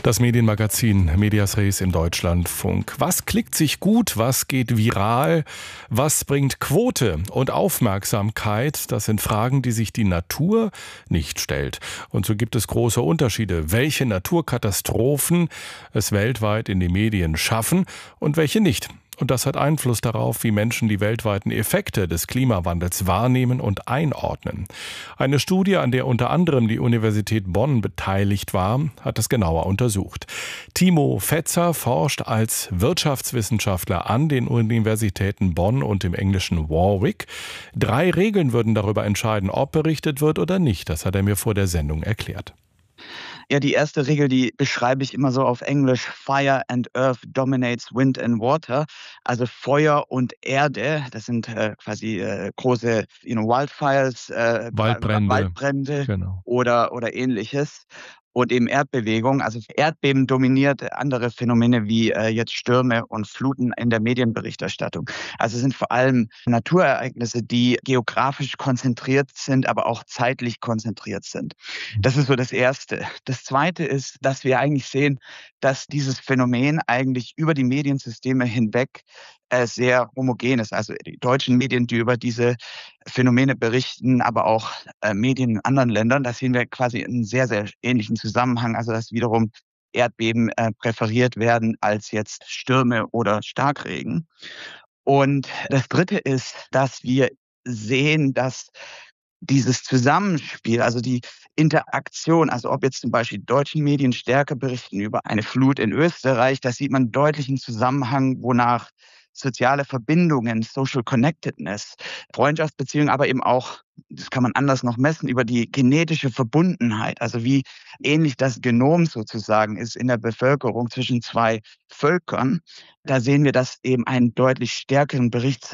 Das Medienmagazin Medias Res im Deutschlandfunk. Was klickt sich gut? Was geht viral? Was bringt Quote und Aufmerksamkeit? Das sind Fragen, die sich die Natur nicht stellt. Und so gibt es große Unterschiede, welche Naturkatastrophen es weltweit in die Medien schaffen und welche nicht. Und das hat Einfluss darauf, wie Menschen die weltweiten Effekte des Klimawandels wahrnehmen und einordnen. Eine Studie, an der unter anderem die Universität Bonn beteiligt war, hat es genauer untersucht. Timo Fetzer forscht als Wirtschaftswissenschaftler an den Universitäten Bonn und im englischen Warwick. 3 Regeln würden darüber entscheiden, ob berichtet wird oder nicht. Das hat er mir vor der Sendung erklärt. Ja, die erste Regel, die beschreibe ich immer so auf Englisch. Fire and Earth dominates wind and water. Also Feuer und Erde, das sind quasi große Wildfires, Waldbrände Genau. oder Ähnliches. Und eben Erdbewegung, also Erdbeben dominiert andere Phänomene wie jetzt Stürme und Fluten in der Medienberichterstattung. Also es sind vor allem Naturereignisse, die geografisch konzentriert sind, aber auch zeitlich konzentriert sind. Das ist so das Erste. Das Zweite ist, dass wir eigentlich sehen, dass dieses Phänomen eigentlich über die Mediensysteme hinweg sehr homogen ist. Also die deutschen Medien, die über diese Phänomene berichten, aber auch Medien in anderen Ländern, da sehen wir quasi einen sehr, sehr ähnlichen Zusammenhang. Also dass wiederum Erdbeben präferiert werden als jetzt Stürme oder Starkregen. Und das Dritte ist, dass wir sehen, dass dieses Zusammenspiel, also die Interaktion, also ob jetzt zum Beispiel die deutschen Medien stärker berichten über eine Flut in Österreich, da sieht man deutlichen Zusammenhang, wonach soziale Verbindungen, Social Connectedness, Freundschaftsbeziehungen, aber eben auch, das kann man anders noch messen, über die genetische Verbundenheit, also wie ähnlich das Genom sozusagen ist in der Bevölkerung zwischen 2 Völkern. Da sehen wir, dass eben einen deutlich stärkeren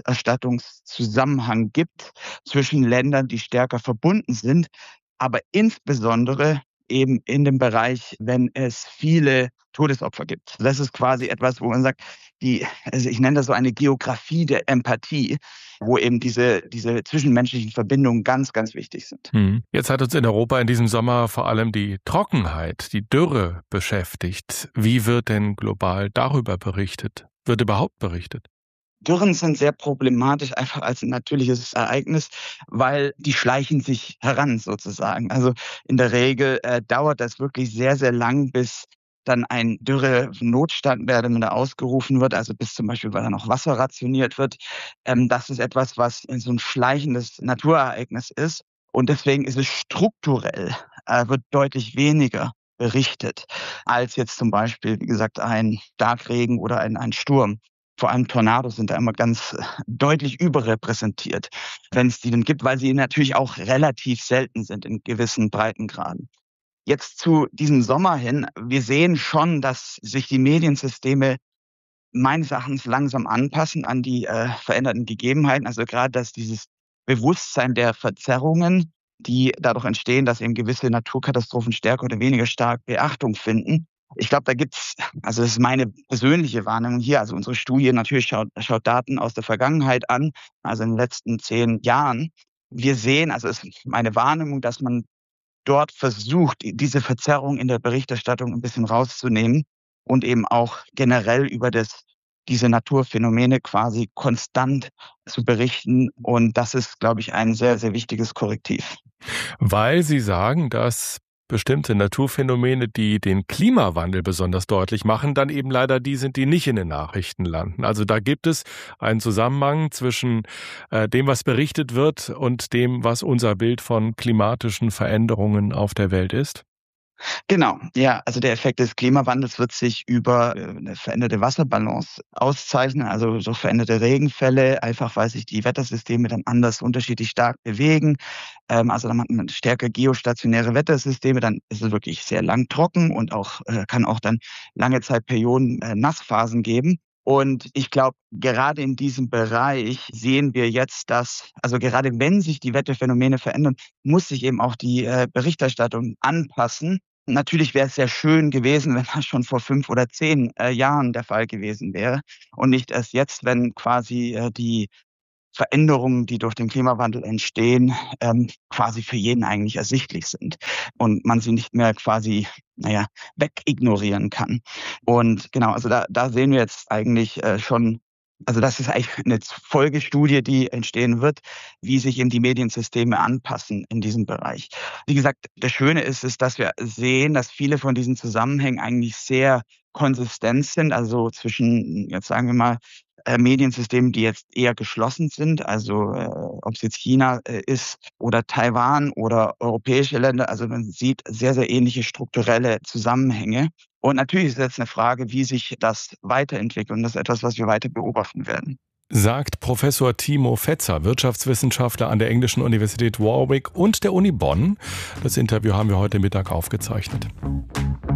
Berichterstattungszusammenhang gibt zwischen Ländern, die stärker verbunden sind, aber insbesondere eben in dem Bereich, wenn es viele Todesopfer gibt. Das ist quasi etwas, wo man sagt, also ich nenne das so eine Geografie der Empathie, wo eben diese zwischenmenschlichen Verbindungen ganz, ganz wichtig sind. Jetzt hat uns in Europa in diesem Sommer vor allem die Trockenheit, die Dürre beschäftigt. Wie wird denn global darüber berichtet? Wird überhaupt berichtet? Dürren sind sehr problematisch, einfach als ein natürliches Ereignis, weil die schleichen sich heran sozusagen. Also in der Regel dauert das wirklich sehr, sehr lang, bis dann ein Dürrenotstand mehr oder minder ausgerufen wird, also bis zum Beispiel, weil dann auch Wasser rationiert wird. Das ist etwas, was so ein schleichendes Naturereignis ist. Und deswegen ist es strukturell, wird deutlich weniger berichtet, als jetzt zum Beispiel, wie gesagt, ein Starkregen oder ein Sturm. Vor allem Tornados sind da immer ganz deutlich überrepräsentiert, wenn es die denn gibt, weil sie natürlich auch relativ selten sind in gewissen Breitengraden. Jetzt zu diesem Sommer hin, wir sehen schon, dass sich die Mediensysteme meines Erachtens langsam anpassen an die veränderten Gegebenheiten. Also gerade, dass dieses Bewusstsein der Verzerrungen, die dadurch entstehen, dass eben gewisse Naturkatastrophen stärker oder weniger stark Beachtung finden. Ich glaube, also das ist meine persönliche Wahrnehmung hier, also unsere Studie natürlich schaut Daten aus der Vergangenheit an, also in den letzten 10 Jahren. Wir sehen, also es ist meine Wahrnehmung, dass man dort versucht, diese Verzerrung in der Berichterstattung ein bisschen rauszunehmen und eben auch generell über diese Naturphänomene quasi konstant zu berichten. Und das ist, glaube ich, ein sehr, sehr wichtiges Korrektiv. Weil Sie sagen, dass bestimmte Naturphänomene, die den Klimawandel besonders deutlich machen, dann eben leider die sind, die nicht in den Nachrichten landen. Also da gibt es einen Zusammenhang zwischen dem, was berichtet wird und dem, was unser Bild von klimatischen Veränderungen auf der Welt ist. Genau, ja, also der Effekt des Klimawandels wird sich über eine veränderte Wasserbalance auszeichnen, also so veränderte Regenfälle, einfach weil sich die Wettersysteme dann anders unterschiedlich stark bewegen. Also dann hat man stärker geostationäre Wettersysteme, dann ist es wirklich sehr lang trocken und auch kann auch dann lange Zeitperioden Nassphasen geben. Und ich glaube, gerade in diesem Bereich sehen wir jetzt, dass, also gerade wenn sich die Wetterphänomene verändern, muss sich eben auch die Berichterstattung anpassen. Natürlich wäre es sehr schön gewesen, wenn das schon vor 5 oder 10 Jahren der Fall gewesen wäre und nicht erst jetzt, wenn quasi die Veränderungen, die durch den Klimawandel entstehen, quasi für jeden eigentlich ersichtlich sind und man sie nicht mehr quasi wegignorieren kann. Und genau, also da sehen wir jetzt eigentlich schon, also das ist eigentlich eine Folgestudie, die entstehen wird, wie sich eben die Mediensysteme anpassen in diesem Bereich. Wie gesagt, das Schöne ist, dass wir sehen, dass viele von diesen Zusammenhängen eigentlich sehr konsistent sind, also zwischen, jetzt sagen wir mal, Mediensystemen, die jetzt eher geschlossen sind, also ob es jetzt China ist oder Taiwan oder europäische Länder. Also man sieht sehr, sehr ähnliche strukturelle Zusammenhänge. Und natürlich ist jetzt eine Frage, wie sich das weiterentwickelt. Und das ist etwas, was wir weiter beobachten werden. Sagt Professor Timo Fetzer, Wirtschaftswissenschaftler an der Englischen Universität Warwick und der Uni Bonn. Das Interview haben wir heute Mittag aufgezeichnet.